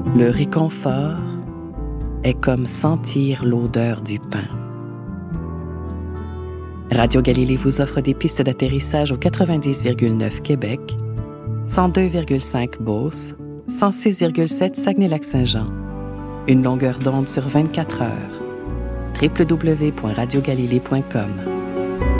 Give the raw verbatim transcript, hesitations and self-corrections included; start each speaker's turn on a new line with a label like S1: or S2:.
S1: Le réconfort est comme sentir l'odeur du pain. Radio Galilée vous offre des pistes d'atterrissage au quatre-vingt-dix virgule neuf Québec, cent deux virgule cinq Beauce, cent six virgule sept Saguenay-Lac-Saint-Jean. Une longueur d'onde sur vingt-quatre heures. w w w point radio galilée point com